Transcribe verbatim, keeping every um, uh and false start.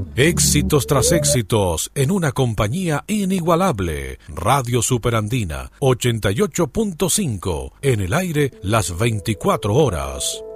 Éxitos tras éxitos en una compañía inigualable. Radio Superandina ochenta y ocho punto cinco en el aire las veinticuatro horas.